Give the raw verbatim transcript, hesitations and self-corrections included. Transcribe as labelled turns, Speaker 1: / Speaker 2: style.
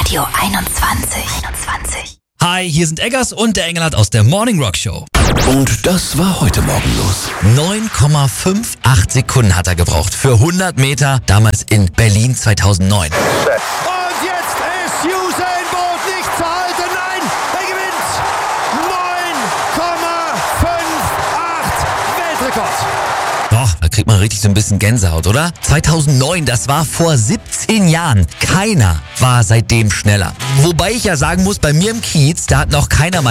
Speaker 1: Radio einundzwanzig. einundzwanzig.
Speaker 2: Hi, hier sind Eggers und der Engelhardt aus der Morning Rock Show.
Speaker 3: Und das war heute Morgen los.
Speaker 2: neun Komma fünfundachtzig Sekunden hat er gebraucht für hundert Meter, damals in Berlin zweitausendneun.
Speaker 4: Und jetzt ist Usain Bolt nicht zu halten. Nein, er gewinnt. neun Komma fünfundachtzig Weltrekord.
Speaker 2: Doch, da kriegt man richtig so ein bisschen Gänsehaut, oder? zweitausendneun, das war vor siebzehn Jahren. Keiner war seitdem schneller. Wobei ich ja sagen muss, bei mir im Kiez, da hat noch keiner mal